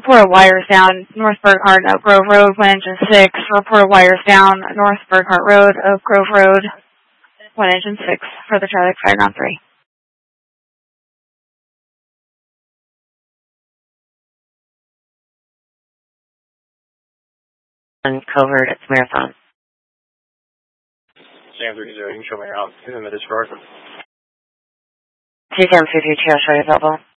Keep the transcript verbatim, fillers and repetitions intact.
report wires down North Burghardt, Oak Grove Road, one engine six. Report wires down North Burghardt Road, Oak Grove Road, one engine six for the Charlie Fire Ground three. And covert, it's Marathon. Sam three zero, you can show me around in the discharge. Two ten fifty, trail short available.